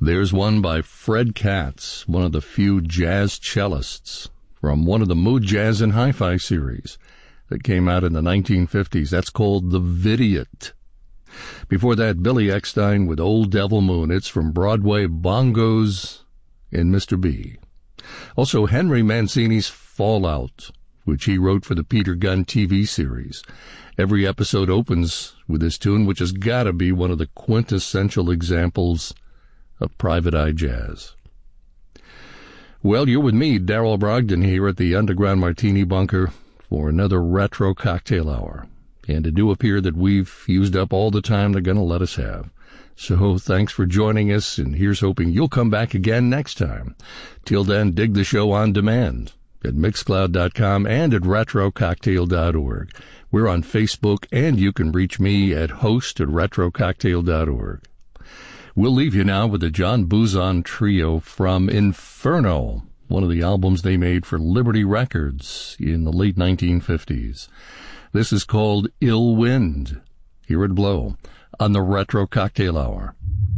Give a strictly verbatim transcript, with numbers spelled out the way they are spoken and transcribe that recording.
There's one by Fred Katz, one of the few jazz cellists from one of the Mood Jazz and Hi-Fi series that came out in the nineteen fifties. That's called The Vidiot. Before that, Billy Eckstine with Old Devil Moon. It's from Broadway, Bongos and Mister B. Also, Henry Mancini's Fallout, which he wrote for the Peter Gunn T V series. Every episode opens with this tune, which has got to be one of the quintessential examples of private eye jazz. Well, you're with me, Darrell Brogdon, here at the Underground Martini Bunker for another Retro Cocktail Hour. And it do appear that we've used up all the time they're going to let us have. So thanks for joining us, and here's hoping you'll come back again next time. Till then, dig the show on demand at mixcloud dot com and at retro cocktail dot org. We're on Facebook, and you can reach me at host at retro cocktail dot org. We'll leave you now with the John Buzon Trio from Inferno, one of the albums they made for Liberty Records in the late nineteen fifties. This is called Ill Wind. Hear it blow on the Retro Cocktail Hour.